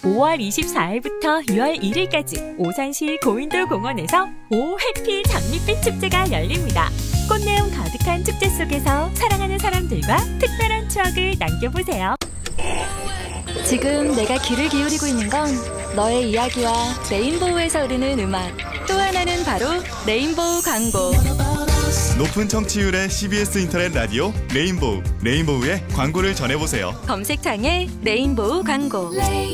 5월 24일부터 6월 1일까지 오산시 고인돌 공원에서 오 해피 장밋빛 축제가 열립니다. 꽃내음 가득한 축제 속에서 사랑하는 사람들과 특별한 추억을 남겨보세요. 지금 내가 귀를 기울이고 있는 건 너의 이야기와 레인보우에서 흐르는 음악, 또 하나는 바로 레인보우 광고. 높은 청취율의 CBS 인터넷 라디오 레인보우, 레인보우의 광고를 전해보세요. 검색창에 레인보우 광고.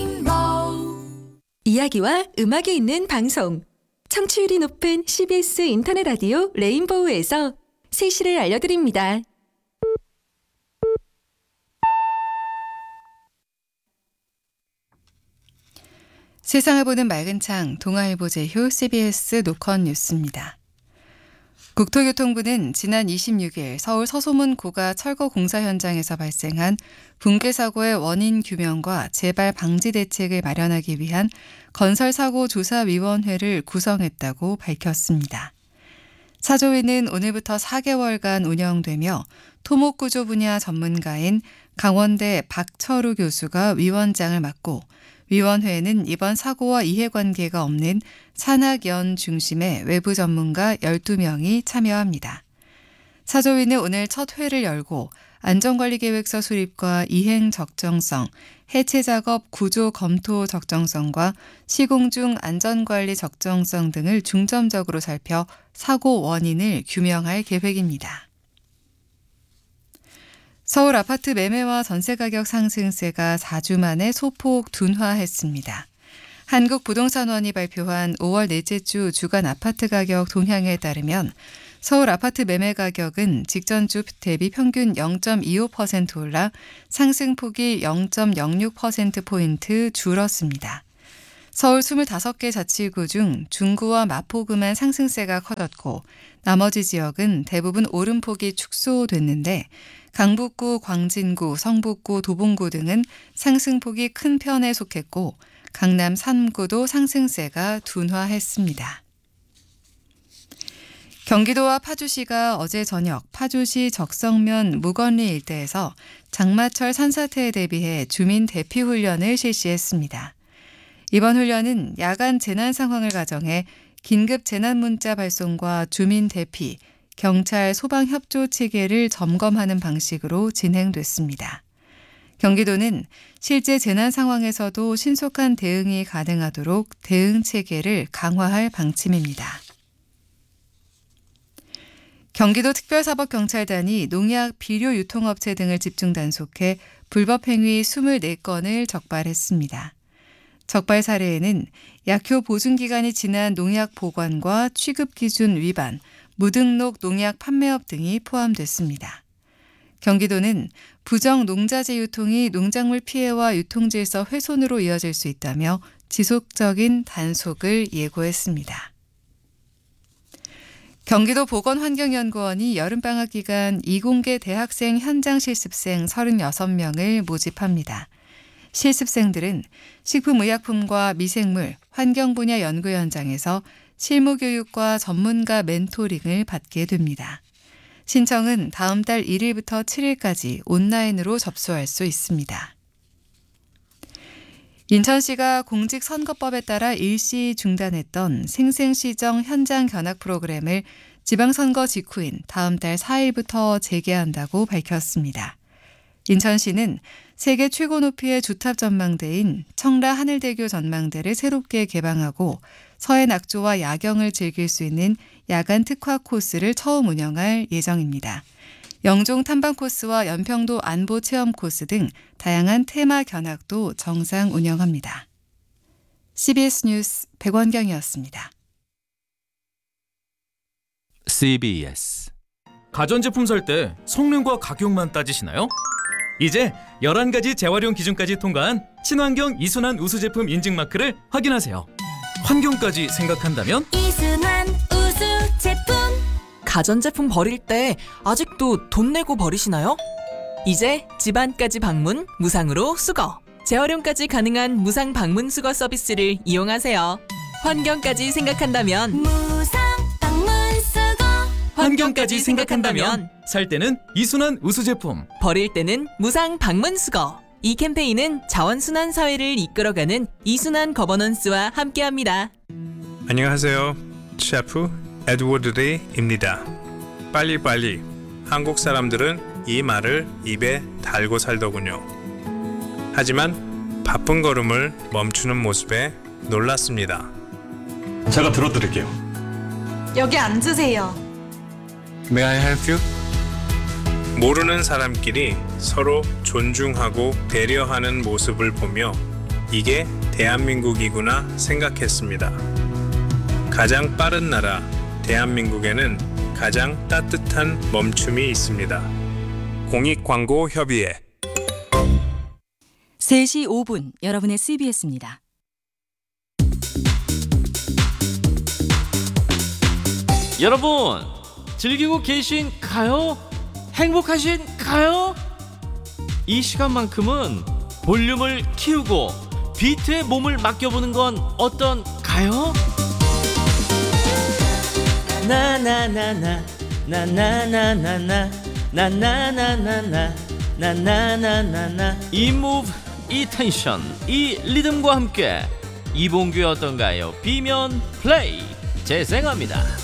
이야기와 음악이 있는 방송, 청취율이 높은 CBS 인터넷 라디오 레인보우에서 세시를 알려드립니다. 세상을 보는 맑은 창, 동아일보 제휴 CBS 노컷 뉴스입니다. 국토교통부는 지난 26일 서울 서소문 고가 철거 공사 현장에서 발생한 붕괴 사고의 원인 규명과 재발 방지 대책을 마련하기 위한 건설사고조사위원회를 구성했다고 밝혔습니다. 사조위는 오늘부터 4개월간 운영되며 토목구조 분야 전문가인 강원대 박철우 교수가 위원장을 맡고, 위원회에는 이번 사고와 이해관계가 없는 산학연 중심의 외부 전문가 12명이 참여합니다. 사조위는 오늘 첫 회를 열고 안전관리계획서 수립과 이행 적정성, 해체 작업 구조 검토 적정성과 시공 중 안전관리 적정성 등을 중점적으로 살펴 사고 원인을 규명할 계획입니다. 서울 아파트 매매와 전세가격 상승세가 4주 만에 소폭 둔화했습니다. 한국부동산원이 발표한 5월 넷째 주 주간 아파트 가격 동향에 따르면 서울 아파트 매매 가격은 직전 주 대비 평균 0.25% 올라 상승폭이 0.06%포인트 줄었습니다. 서울 25개 자치구 중 중구와 마포구만 상승세가 커졌고, 나머지 지역은 대부분 오름폭이 축소됐는데 강북구, 광진구, 성북구, 도봉구 등은 상승폭이 큰 편에 속했고, 강남 3구도 상승세가 둔화했습니다. 경기도와 파주시가 어제 저녁 파주시 적성면 무건리 일대에서 장마철 산사태에 대비해 주민 대피 훈련을 실시했습니다. 이번 훈련은 야간 재난 상황을 가정해 긴급 재난 문자 발송과 주민 대피, 경찰, 소방 협조 체계를 점검하는 방식으로 진행됐습니다. 경기도는 실제 재난 상황에서도 신속한 대응이 가능하도록 대응 체계를 강화할 방침입니다. 경기도 특별사법경찰단이 농약 비료 유통업체 등을 집중 단속해 불법 행위 24건을 적발했습니다. 적발 사례에는 약효 보증기간이 지난 농약 보관과 취급 기준 위반, 무등록 농약 판매업 등이 포함됐습니다. 경기도는 부정 농자재 유통이 농작물 피해와 유통질서 훼손으로 이어질 수 있다며 지속적인 단속을 예고했습니다. 경기도 보건환경연구원이 여름방학 기간 이공계 대학생 현장 실습생 36명을 모집합니다. 실습생들은 식품의약품과 미생물, 환경 분야 연구 현장에서 실무 교육과 전문가 멘토링을 받게 됩니다. 신청은 다음 달 1일부터 7일까지 온라인으로 접수할 수 있습니다. 인천시가 공직선거법에 따라 일시 중단했던 생생시정 현장 견학 프로그램을 지방선거 직후인 다음 달 4일부터 재개한다고 밝혔습니다. 인천시는 세계 최고 높이의 주탑 전망대인 청라 하늘대교 전망대를 새롭게 개방하고 서해 낙조와 야경을 즐길 수 있는 야간 특화 코스를 처음 운영할 예정입니다. 영종 탐방 코스와 연평도 안보 체험 코스 등 다양한 테마 견학도 정상 운영합니다. CBS 뉴스 백원경이었습니다. CBS 가전제품 살 때 성능과 가격만 따지시나요? 이제 11가지 재활용 기준까지 통과한 친환경 이순환 우수 제품 인증 마크를 확인하세요. 환경까지 생각한다면 이순환 우수 제품. 가전제품 버릴 때 아직도 돈 내고 버리시나요? 이제 집안까지 방문 무상으로 수거. 재활용까지 가능한 무상 방문 수거 서비스를 이용하세요. 환경까지 생각한다면 무상 방문 수거. 환경까지 생각한다면 살 때는 이순환 우수 제품, 버릴 때는 무상 방문 수거. 이 캠페인은 자원순환 사회를 이끌어가는 이순환 거버넌스와 함께합니다. 안녕하세요. 셰프 에드워드 리입니다. 빨리빨리. 한국 사람들은 이 말을 입에 달고 살더군요. 하지만 바쁜 걸음을 멈추는 모습에 놀랐습니다. 제가 들어드릴게요. 여기 앉으세요. May I help you? 모르는 사람끼리 서로 존중하고 배려하는 모습을 보며 이게 대한민국이구나 생각했습니다. 가장 빠른 나라 대한민국에는 가장 따뜻한 멈춤이 있습니다. 공익광고협의회 3시 5분 여러분의 CBS입니다. 여러분 즐기고 계신가요? 행복하신가요? 이 시간만큼은 볼륨을 키우고 비트에 몸을 맡겨보는 건 어떤가요? 나나나나 나나나나나 나나나나나 나나나나나 이 무브 이 텐션 이 리듬과 함께 이봉규 어떤가요? 비면 플레이 재생합니다.